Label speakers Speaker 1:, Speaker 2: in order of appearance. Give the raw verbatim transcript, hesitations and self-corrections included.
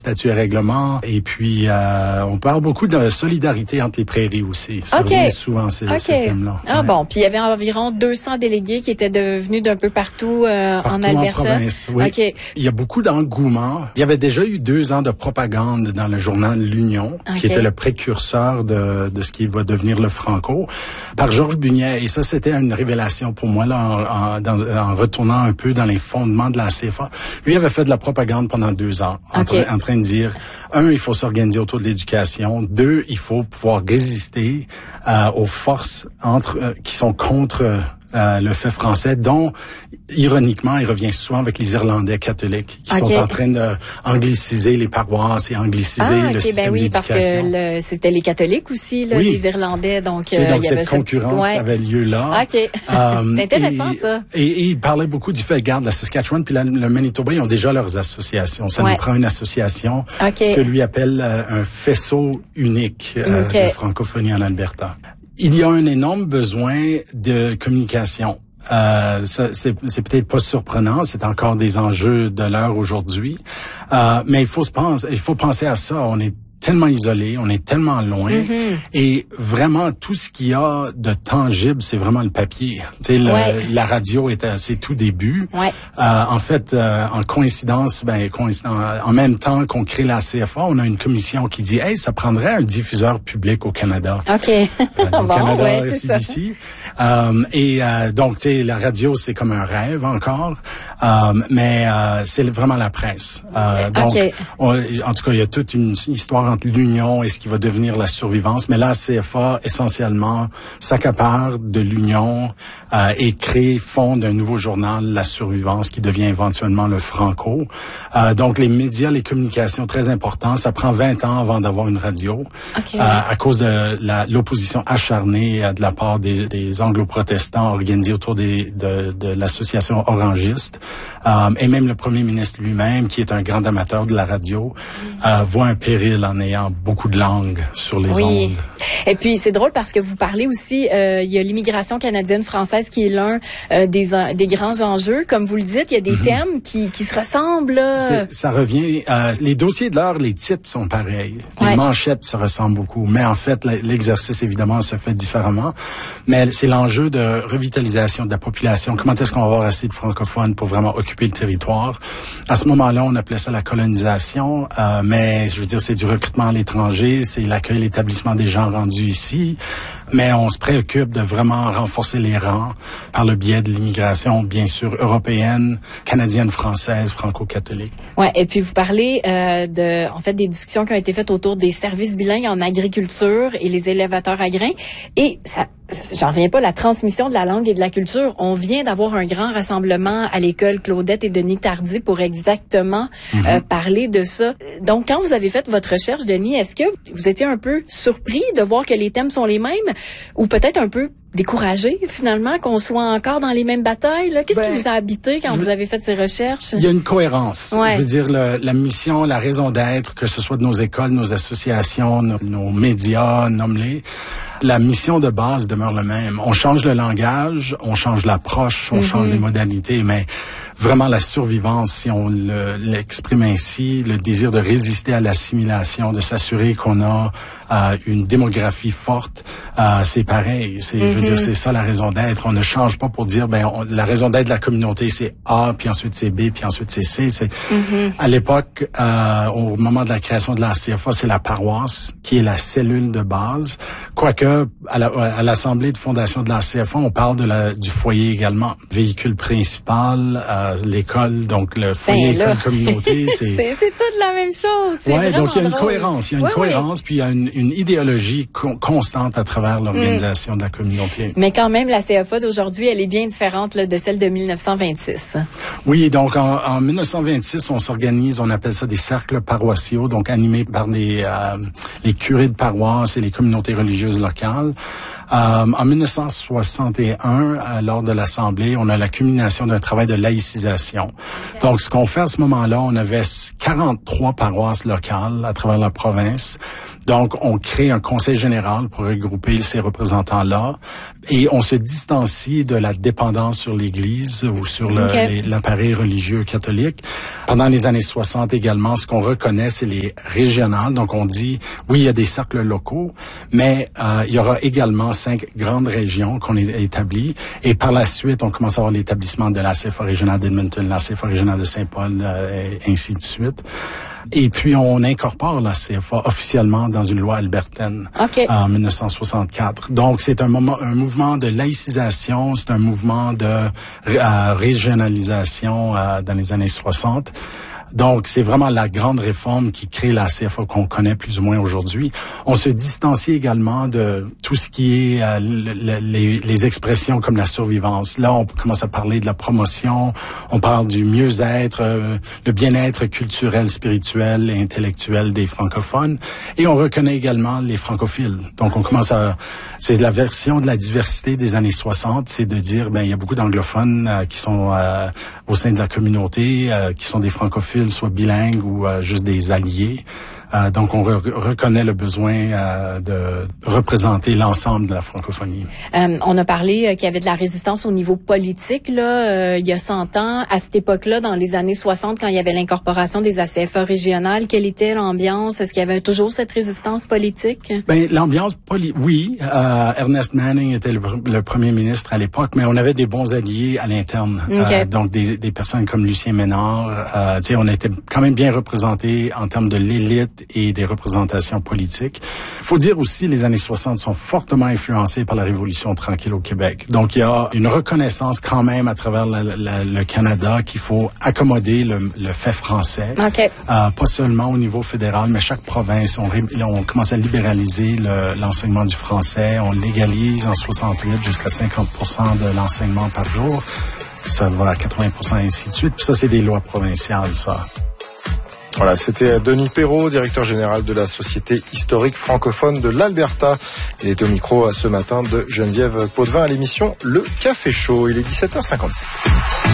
Speaker 1: statut et règlement. Et puis, euh, on parle beaucoup de solidarité entre les prairies aussi. Ça
Speaker 2: okay.
Speaker 1: revient souvent, ces,
Speaker 2: okay.
Speaker 1: ces thèmes-là.
Speaker 2: Ah
Speaker 1: ouais.
Speaker 2: bon, puis il y avait environ deux cents délégués qui étaient devenus d'un peu partout, euh,
Speaker 1: partout
Speaker 2: en Alberta.
Speaker 1: En province, oui.
Speaker 2: Okay.
Speaker 1: Il y a beaucoup d'engouement. Il y avait déjà eu deux ans de propagande dans le journal L'Union,
Speaker 2: okay.
Speaker 1: qui était le précurseur de, de ce qui va devenir le Franco, par Georges Bunyet. Et ça, c'était une révélation pour moi, là, en, en, dans, en retournant un peu dans les fondements de la C F A. Lui avait fait de la propagande pendant deux ans,
Speaker 2: okay.
Speaker 1: en, en train de dire, un, il faut s'organiser autour de l'éducation. Deux, il faut pouvoir résister euh, aux forces entre euh, qui sont contre euh, le fait français, dont, ironiquement, il revient souvent avec les Irlandais catholiques qui okay. sont en train de angliciser les paroisses et angliciser
Speaker 2: ah, okay,
Speaker 1: le système
Speaker 2: ben oui,
Speaker 1: d'éducation.
Speaker 2: Parce que le, c'était les catholiques aussi, là,
Speaker 1: oui.
Speaker 2: les Irlandais. Donc,
Speaker 1: euh, donc
Speaker 2: il y
Speaker 1: cette
Speaker 2: avait
Speaker 1: concurrence
Speaker 2: cette... ouais.
Speaker 1: avait lieu là.
Speaker 2: OK. Euh, c'est intéressant,
Speaker 1: et,
Speaker 2: ça.
Speaker 1: Et, et il parlait beaucoup du fait, regarde, la Saskatchewan puis la, le Manitoba, ils ont déjà leurs associations. Ça
Speaker 2: ouais.
Speaker 1: nous prend une association,
Speaker 2: okay.
Speaker 1: ce que lui appelle euh, un faisceau unique euh,
Speaker 2: okay.
Speaker 1: de francophonie en Alberta. Il y a un énorme besoin de communication. Euh, ça, c'est, c'est peut-être pas surprenant, c'est encore des enjeux de l'heure aujourd'hui, euh, mais il faut se penser, il faut penser à ça. On est tellement isolé, on est tellement loin, mm-hmm. et vraiment tout ce qu'il y a de tangible, c'est vraiment le papier. Tu sais, le,
Speaker 2: ouais.
Speaker 1: la radio est à ses tout débuts.
Speaker 2: Ouais.
Speaker 1: Euh, en fait, euh, en coïncidence, ben coïncidence, en même temps qu'on crée la C F A, on a une commission qui dit, hey, ça prendrait un diffuseur public au Canada.
Speaker 2: Ok.
Speaker 1: Radio
Speaker 2: bon,
Speaker 1: Canada,
Speaker 2: ouais,
Speaker 1: C B C. Euh, et euh, donc, tu sais, la radio, c'est comme un rêve encore, euh, mais euh, c'est vraiment la presse. Euh, donc,
Speaker 2: okay.
Speaker 1: on, en tout cas, il y a toute une histoire entre l'Union et ce qui va devenir la survivance, mais là, la C F A, essentiellement, s'accapare de l'Union euh, et crée, fonde un nouveau journal, La Survivance, qui devient éventuellement le Franco. Euh, donc, les médias, les communications, très importants. Ça prend vingt ans avant d'avoir une radio,
Speaker 2: okay.
Speaker 1: euh, à cause de la, l'opposition acharnée euh, de la part des, des anglo-protestants organisés autour des, de, de l'association orangiste. Euh, et même le premier ministre lui-même, qui est un grand amateur de la radio, euh, voit un péril en ayant beaucoup de langues sur les
Speaker 2: oui.
Speaker 1: ondes.
Speaker 2: Et puis, c'est drôle parce que vous parlez aussi, euh, il y a l'immigration canadienne-française qui est l'un euh, des, des grands enjeux. Comme vous le dites, il y a des mm-hmm. thèmes qui, qui se ressemblent.
Speaker 1: C'est, ça revient... Euh, les dossiers de l'heure, les titres sont pareils. Les
Speaker 2: ouais.
Speaker 1: manchettes se ressemblent beaucoup. Mais en fait, l'exercice, évidemment, se fait différemment. Mais c'est l'enjeu de revitalisation de la population. Comment est-ce qu'on va avoir assez de francophones pour vraiment occuper le territoire? À ce moment-là, on appelait ça la colonisation. Euh, mais, je veux dire, c'est du recrutement à l'étranger, c'est l'accueil, l'établissement des gens rendus ici. Mais on se préoccupe de vraiment renforcer les rangs par le biais de l'immigration, bien sûr, européenne, canadienne, française, franco-catholique.
Speaker 2: Ouais, et puis vous parlez euh, de, en fait, des discussions qui ont été faites autour des services bilingues en agriculture et les élévateurs à grains. Et ça, j'en reviens pas, la transmission de la langue et de la culture. On vient d'avoir un grand rassemblement à l'école Claudette et Denis Tardy pour exactement mm-hmm. euh, parler de ça. Donc, quand vous avez fait votre recherche, Denis, est-ce que vous étiez un peu surpris de voir que les thèmes sont les mêmes ou peut-être un peu découragé, finalement, qu'on soit encore dans les mêmes batailles, là? Qu'est-ce ben, qui vous a habité quand vous avez fait ces recherches?
Speaker 1: Il y a une cohérence.
Speaker 2: Ouais.
Speaker 1: Je veux dire, le, la mission, la raison d'être, que ce soit de nos écoles, nos associations, nos, nos médias, nomme-les, la mission de base demeure le même. On change le langage, on change l'approche, on mm-hmm. change les modalités, mais vraiment la survivance, si on le, l'exprime ainsi, le désir de résister à l'assimilation, de s'assurer qu'on a euh, une démographie forte, euh, c'est pareil. C'est, mm-hmm. je veux dire, c'est ça la raison d'être. On ne change pas pour dire, ben, on, la raison d'être de la communauté, c'est A, puis ensuite c'est B, puis ensuite c'est C. C'est, mm-hmm. À l'époque, euh, au moment de la création de la C F A, c'est la paroisse qui est la cellule de base. Quoique, à, la, à l'Assemblée de fondation de la C F A, on parle de la, du foyer également. Véhicule principal, euh, l'école, donc le foyer
Speaker 2: ben,
Speaker 1: école communauté.
Speaker 2: C'est, c'est, c'est toute la même chose. C'est
Speaker 1: ouais, donc il y a une
Speaker 2: drôle.
Speaker 1: cohérence. Il y a une
Speaker 2: oui,
Speaker 1: cohérence,
Speaker 2: oui.
Speaker 1: puis il y a une, une idéologie con, constante à travers l'organisation mm. de la communauté.
Speaker 2: Mais quand même, la C F A d'aujourd'hui, elle est bien différente là, de celle de dix-neuf cent vingt-six.
Speaker 1: Oui, donc en, en dix-neuf cent vingt-six, on s'organise, on appelle ça des cercles paroissiaux, donc animés par les, euh, les curés de paroisse et les communautés religieuses locales. Euh, en dix-neuf cent soixante et un, euh, lors de l'Assemblée, on a la culmination d'un travail de laïcisation. Okay. Donc, ce qu'on fait à ce moment-là, on avait quarante-trois paroisses locales à travers la province. Donc, on crée un conseil général pour regrouper ces représentants-là et on se distancie de la dépendance sur l'Église ou sur le, okay. les, l'appareil religieux catholique. Pendant les années soixante également, ce qu'on reconnaît, c'est les régionales. Donc, on dit, oui, il y a des cercles locaux, mais euh, il y aura également cinq grandes régions qu'on a établies. Et par la suite, on commence à avoir l'établissement de l'A C F A régionale d'Edmonton, l'A C F A régionale de Saint-Paul, euh, et ainsi de suite. Et puis, on incorpore la C F A officiellement dans une loi albertaine okay. en dix-neuf cent soixante-quatre. Donc, c'est un, moment, un mouvement de laïcisation, c'est un mouvement de euh, régionalisation euh, dans les années soixante. Donc, c'est vraiment la grande réforme qui crée la C F A qu'on connaît plus ou moins aujourd'hui. On se distancie également de tout ce qui est euh, le, le, les, les expressions comme la survivance. Là, on commence à parler de la promotion, on parle du mieux-être, euh, le bien-être culturel, spirituel et intellectuel des francophones. Et on reconnaît également les francophiles. Donc, on commence à... C'est la version de la diversité des années soixante, c'est de dire, ben il y a beaucoup d'anglophones euh, qui sont euh, au sein de la communauté, euh, qui sont des francophiles, soit bilingues ou euh, juste des alliés. Euh, donc, on re- reconnaît le besoin euh, de représenter l'ensemble de la francophonie.
Speaker 2: Euh, on a parlé euh, qu'il y avait de la résistance au niveau politique là, euh, il y a cent ans. À cette époque-là, dans les années soixante, quand il y avait l'incorporation des A C F A régionales, quelle était l'ambiance? Est-ce qu'il y avait toujours cette résistance politique?
Speaker 1: Ben, l'ambiance politique, oui. Euh, Ernest Manning était le, le premier ministre à l'époque, mais on avait des bons alliés à l'interne. Okay. Euh, donc, des, des personnes comme Lucien Ménard. Euh, tu sais, on était quand même bien représentés en termes de l'élite et des représentations politiques. Il faut dire aussi, les années soixante sont fortement influencées par la Révolution tranquille au Québec. Donc, il y a une reconnaissance quand même à travers la, la, le Canada qu'il faut accommoder le, le fait français.
Speaker 2: Okay.
Speaker 1: Euh, pas seulement au niveau fédéral, mais chaque province, on, on commence à libéraliser le, l'enseignement du français. On légalise en soixante-huit jusqu'à cinquante pour cent de l'enseignement par jour. Ça va à quatre-vingts pour cent et ainsi de suite. Puis ça, c'est des lois provinciales, ça.
Speaker 3: Voilà, c'était Denis Perrault, directeur général de la Société historique francophone de l'Alberta. Il était au micro ce matin de Geneviève Potvin à l'émission Le Café Chaud. Il est dix-sept heures cinquante-sept.